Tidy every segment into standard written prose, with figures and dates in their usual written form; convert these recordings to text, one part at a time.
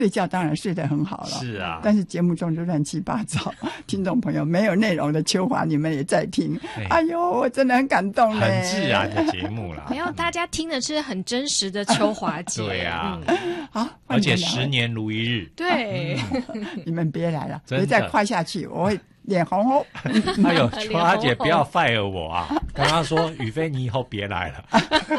睡觉当然睡得很好了， 是啊， 但是节目中就乱七八糟，听众朋友没有内容的秋华你们也在听，哎呦，我真的很感动嘞， 很自然的节目啦。 没有，大家听的是很真实的秋华节， 对啊， 好， 而且10年如一日， 对， 你们别来了，别再夸下去，我会脸红哦。 哎呦，秋华姐不要 fire 我啊！刚刚说宇飞，你以后别来了。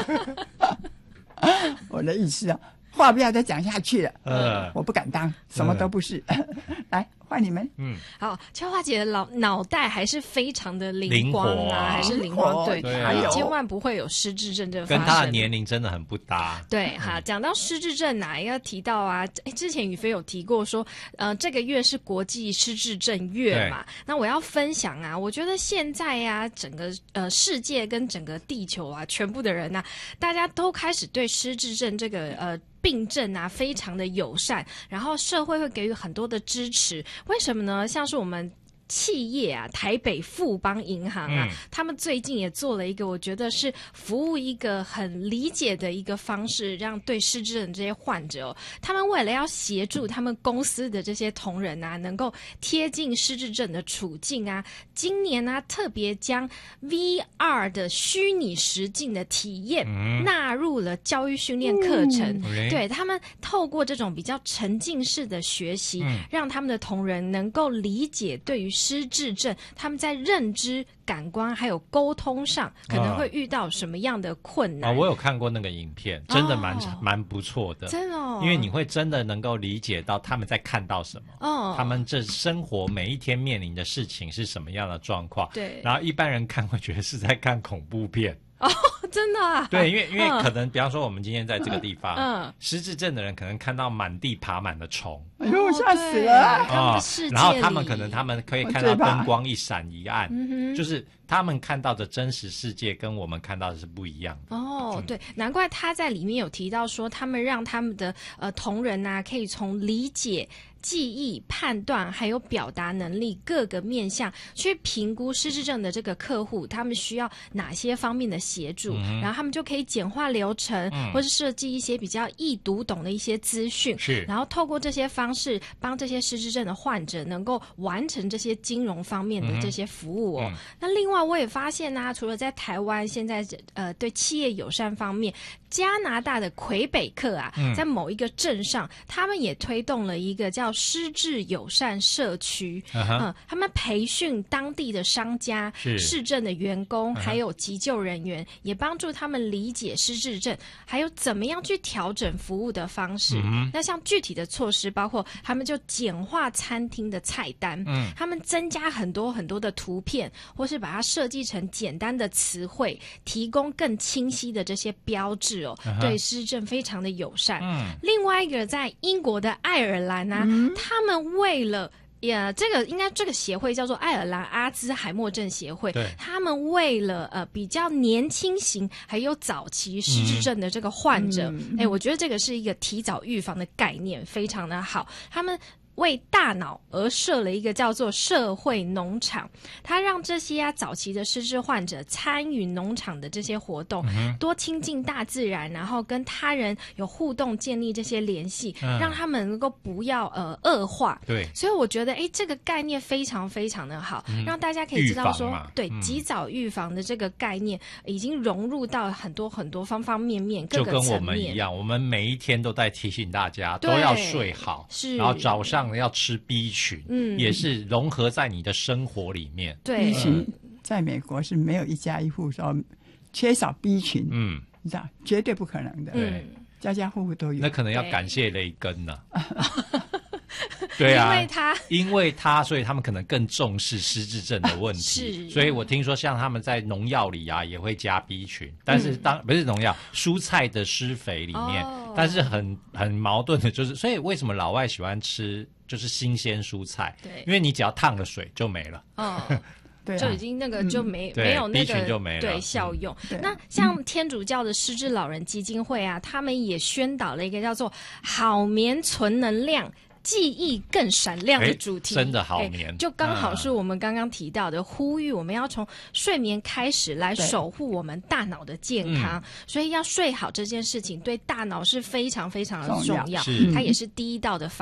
我的意思啊，话不要再讲下去了。我不敢当，什么都不是。来，换你们。 好，秋华姐的脑袋还是非常的灵光啊，还是灵光，对，千万不会有失智症这发生。 跟她的年龄真的很不搭。 对，哈，讲到失智症啊，要提到啊，之前宇飞有提过说，这个月是国际失智症月嘛。那我要分享啊，我觉得现在啊，整个世界跟整个地球啊，全部的人啊，大家都开始对失智症这个病症啊，非常的友善，然后社会会给予很多的支持。为什么呢？像是我们企业啊，台北富邦银行啊，他们最近也做了一个，我觉得是服务一个很理解的一个方式，让对失智症这些患者他们为了要协助他们公司的这些同仁啊，能够贴近失智症的处境啊，今年啊特别将 VR 的虚拟实境的体验纳入了教育训练课程，对，他们透过这种比较沉浸式的学习，让他们的同仁能够理解对于失智症他们在认知、感官还有沟通上可能会遇到什么样的困难。 我有看过那个影片，真的蛮不错的， 真的因为你会真的能够理解到他们在看到什么，他们这生活每一天面临的事情是什么样的状况。 对， 然后一般人看会觉得是在看恐怖片。 真的啊？ 对，因为可能比方说我们今天在这个地方，失智症的人可能看到满地爬满的虫， 哎呦，吓死了！ 然后他们可以看到灯光一闪一暗，就是他们看到的真实世界跟我们看到的是不一样的。 对，难怪他在里面有提到说，他们让他们的同仁啊，可以从理解、记忆、判断还有表达能力各个面向去评估失智症的这个客户他们需要哪些方面的协助，然后他们就可以简化流程，或是设计一些比较易读懂的一些资讯，然后透过这些方式帮这些失智症的患者能够完成这些金融方面的这些服务那另外我也发现啊，除了在台湾现在对企业友善方面，加拿大的魁北克啊，在某一个镇上，他们也推动了一个叫失智友善社区。他们培训当地的商家、市政的员工，还有急救人员，也帮助他们理解失智症，还有怎么样去调整服务的方式。那像具体的措施，包括他们就简化餐厅的菜单，他们增加很多很多的图片，或是把它设计成简单的词汇，提供更清晰的这些标志对失智症非常的友善。另外一个在英国的爱尔兰啊，他们为了这个协会叫做爱尔兰阿兹海默症协会，他们为了比较年轻型还有早期失智症的这个患者，我觉得这个是一个提早预防的概念，非常的好。他们为大脑而设了一个叫做社会农场，它让这些早期的失智患者参与农场的这些活动，多亲近大自然，然后跟他人有互动，建立这些联系，让他们能够不要恶化。对，所以我觉得这个概念非常非常的好，让大家可以知道说，对及早预防的这个概念已经融入到很多很多方方面面各个层面。就跟我们一样，我们每一天都在提醒大家都要睡好，然后早上要吃 B 群，也是融合在你的生活里面。 对 ，B 群在美国是没有一家一户说缺少 B 群，你知道，绝对不可能的。家家户户都有。 那可能要感谢雷根呢。对啊，因为他，所以他们可能更重视失智症的问题。所以我听说，像他们在农药里啊，也会加 B 群，但是不是农药，蔬菜的施肥里面，但是很矛盾的就是，所以为什么老外喜欢吃就是新鲜蔬菜？对，因为你只要烫了水就没了。 对， 就已经那个就没有那个就没了， 对效用。那像天主教的失智老人基金会啊，他们也宣导了一个叫做好眠存能量记忆更闪亮的主题， 真的好眠， 就刚好是我们刚刚提到的呼吁，我们要从睡眠开始来守护我们大脑的健康，所以要睡好这件事情对大脑是非常非常的重要，它也是第一道的